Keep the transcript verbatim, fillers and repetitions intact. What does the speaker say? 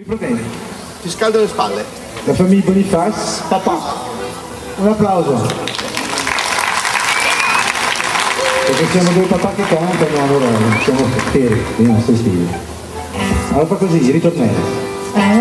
problemi? Ti scaldo le spalle. La famiglia Boniface, papà. Un applauso. Perché siamo due papà che cantano, allora siamo fieri dei nostri stili. Allora fa così, ritornello.